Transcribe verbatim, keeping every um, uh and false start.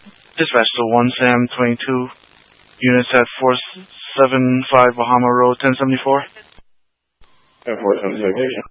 Dispatch to one Sam twenty-two, units at four seven five Bahama Road, ten seventy-four. ten four seven citation.